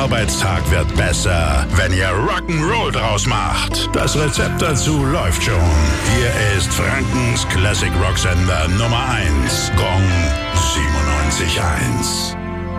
Arbeitstag wird besser, wenn ihr Rock'n'Roll draus macht. Das Rezept dazu läuft schon. Hier ist Frankens Classic Rock Sender Nummer 1, Gong 97.1.